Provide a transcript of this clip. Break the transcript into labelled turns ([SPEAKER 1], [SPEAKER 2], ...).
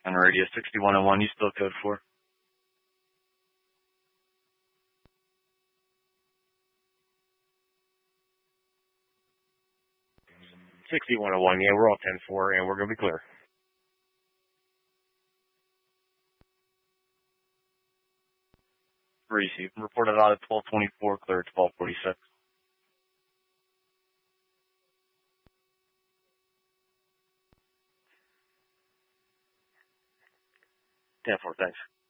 [SPEAKER 1] On radio 6101, you still code 4.
[SPEAKER 2] Yeah, we're all 10-4, and we're going to be clear.
[SPEAKER 1] Receive. Reported out at 1224, clear at 1246.
[SPEAKER 2] Thanks.